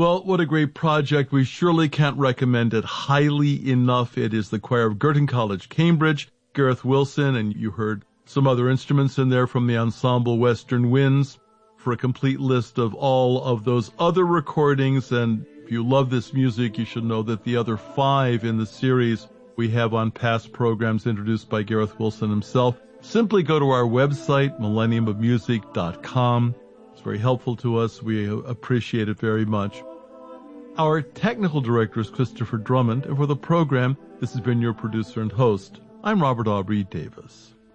Well, what a great project. We surely can't recommend it highly enough. It is the choir of Girton College, Cambridge, Gareth Wilson, and you heard some other instruments in there from the ensemble Western Winds. For a complete list of all of those other recordings, and if you love this music, you should know that the other 5 in the series we have on past programs introduced by Gareth Wilson himself. Simply go to our website, millenniumofmusic.com. It's very helpful to us. We appreciate it very much. Our technical director is Christopher Drummond, and for the program, this has been your producer and host. I'm Robert Aubrey Davis.